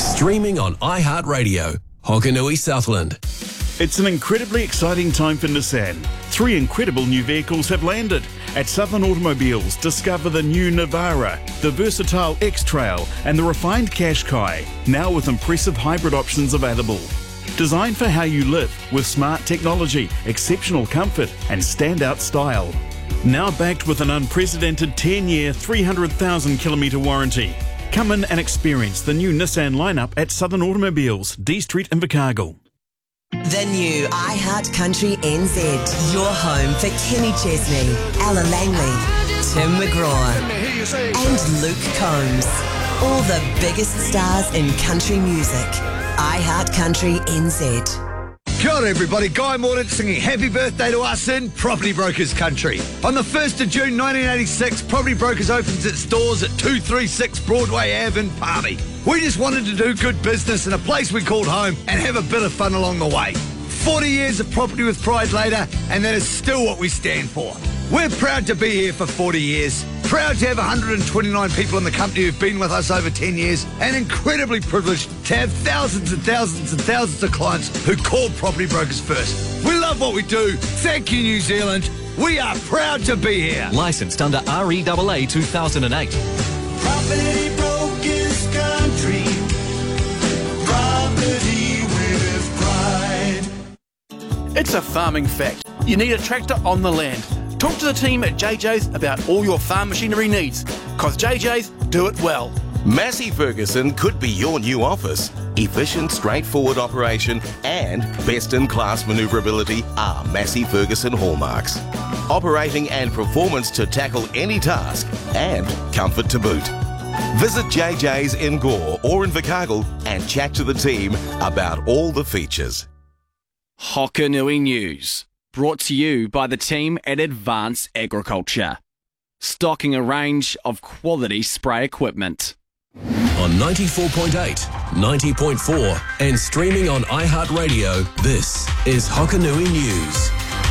Streaming on iHeartRadio, Hokanui Southland. It's an incredibly exciting time for Nissan. 3 incredible new vehicles have landed. At Southern Automobiles, discover the new Navara, the versatile X-Trail and the refined Qashqai, now with impressive hybrid options available. Designed for how you live with smart technology, exceptional comfort and standout style. Now backed with an unprecedented 10-year, 300,000 kilometre warranty. Come in and experience the new Nissan lineup at Southern Automobiles, D Street in Invercargill. The new iHeart Country NZ. Your home for Kenny Chesney, Ella Langley, Tim McGraw and Luke Combs. All the biggest stars in country music. iHeart Country NZ. Kia ora everybody, Guy Mordaunt singing happy birthday to us in Property Brokers Country. On the 1st of June 1986, Property Brokers opens its doors at 236 Broadway Ave in Palmy. We just wanted to do good business in a place we called home and have a bit of fun along the way. 40 years of property with pride later, and that is still what we stand for. We're proud to be here for 40 years, proud to have 129 people in the company who've been with us over 10 years, and incredibly privileged to have thousands and thousands and thousands of clients who call Property Brokers first. We love what we do. Thank you, New Zealand. We are proud to be here. Licensed under REAA 2008. Property Brokers Country. Property with pride. It's a farming fact. You need a tractor on the land. Talk to the team at JJ's about all your farm machinery needs, because JJ's do it well. Massey Ferguson could be your new office. Efficient, straightforward operation and best-in-class manoeuvrability are Massey Ferguson hallmarks. Operating and performance to tackle any task and comfort to boot. Visit JJ's in Gore or in Invercargill and chat to the team about all the features. Hokanui News. Brought to you by the team at Advance Agriculture. Stocking a range of quality spray equipment. On 94.8, 90.4 and streaming on iHeartRadio, this is Hokanui News.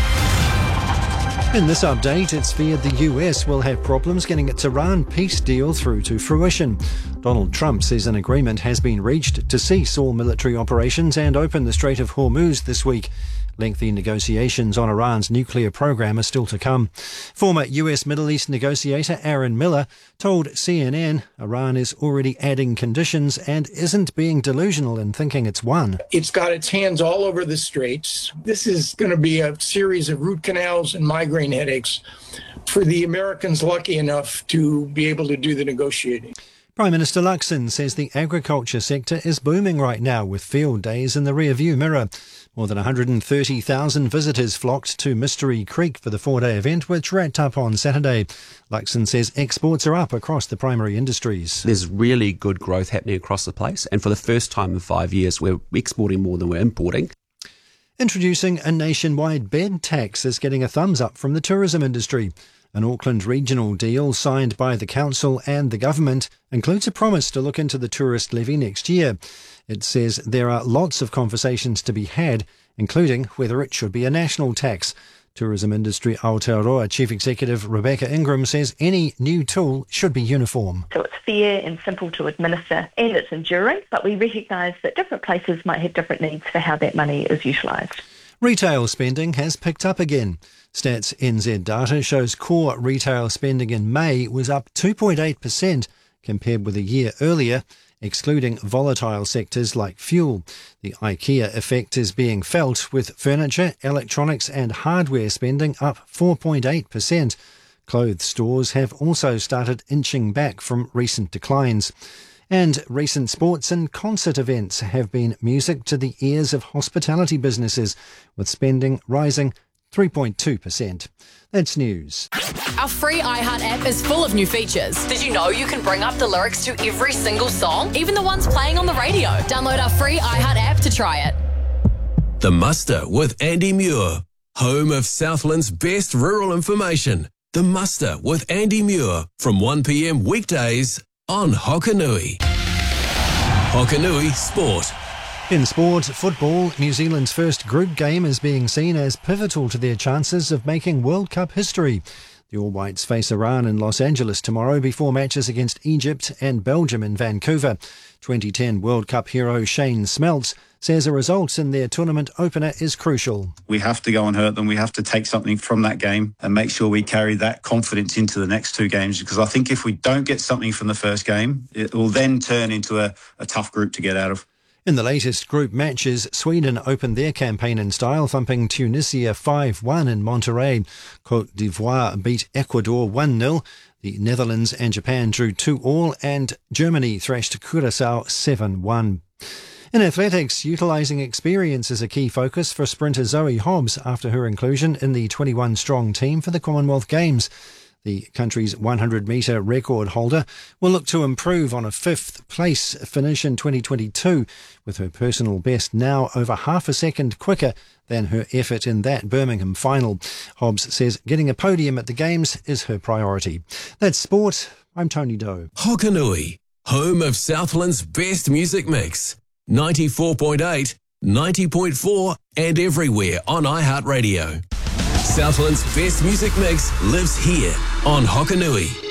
In this update, it's feared the US will have problems getting its Iran peace deal through to fruition. Donald Trump says an agreement has been reached to cease all military operations and open the Strait of Hormuz this week. Lengthy negotiations on Iran's nuclear program are still to come. Former US Middle East negotiator Aaron Miller told CNN Iran is already adding conditions and isn't being delusional in thinking it's won. It's got its hands all over the straits. This is going to be a series of root canals and migraine headaches for the Americans lucky enough to be able to do the negotiating. Prime Minister Luxon says the agriculture sector is booming right now with field days in the rearview mirror. More than 130,000 visitors flocked to Mystery Creek for the 4-day event, which wrapped up on Saturday. Luxon says exports are up across the primary industries. There's really good growth happening across the place, and for the first time in 5 years, we're exporting more than we're importing. Introducing a nationwide bed tax is getting a thumbs up from the tourism industry. An Auckland regional deal signed by the council and the government includes a promise to look into the tourist levy next year. It says there are lots of conversations to be had, including whether it should be a national tax. Tourism Industry Aotearoa Chief Executive Rebecca Ingram says any new tool should be uniform. So it's fair and simple to administer and it's enduring, but we recognise that different places might have different needs for how that money is utilised. Retail spending has picked up again. Stats NZ data shows core retail spending in May was up 2.8% compared with a year earlier, excluding volatile sectors like fuel. The IKEA effect is being felt with furniture, electronics and hardware spending up 4.8%. Clothes stores have also started inching back from recent declines. And recent sports and concert events have been music to the ears of hospitality businesses, with spending rising 3.2%. That's news. Our free iHeart app is full of new features. Did you know you can bring up the lyrics to every single song, even the ones playing on the radio? Download our free iHeart app to try it. The Muster with Andy Muir, home of Southland's best rural information. The Muster with Andy Muir from 1 p.m. weekdays on Hokanui. Hokanui Sport. In sport, football, New Zealand's first group game is being seen as pivotal to their chances of making World Cup history. The All Whites face Iran in Los Angeles tomorrow before matches against Egypt and Belgium in Vancouver. 2010 World Cup hero Shane Smeltz says a result in their tournament opener is crucial. We have to go and hurt them. We have to take something from that game and make sure we carry that confidence into the next two games, because I think if we don't get something from the first game, it will then turn into a tough group to get out of. In the latest group matches, Sweden opened their campaign in style, thumping Tunisia 5-1 in Monterrey. Côte d'Ivoire beat Ecuador 1-0. The Netherlands and Japan drew 2-2, and Germany thrashed Curaçao 7-1. In athletics, utilising experience is a key focus for sprinter Zoe Hobbs after her inclusion in the 21-strong team for the Commonwealth Games. The country's 100-metre record holder will look to improve on a fifth-place finish in 2022, with her personal best now over half a second quicker than her effort in that Birmingham final. Hobbs says getting a podium at the Games is her priority. That's sport. I'm Tony Doe. Hokanui, home of Southland's best music mix. 94.8, 90.4 and everywhere on iHeartRadio. Southland's best music mix lives here on Hokanui.